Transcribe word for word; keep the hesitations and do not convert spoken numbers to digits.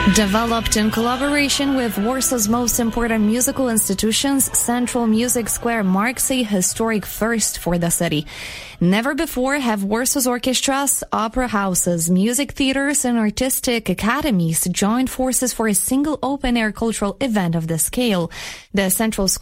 Developed in collaboration with Warsaw's most important musical institutions, Central Music Square marks a historic first for the city. Never before have Warsaw's orchestras, opera houses, music theaters, and artistic academies joined forces for a single open-air cultural event of this scale. The Central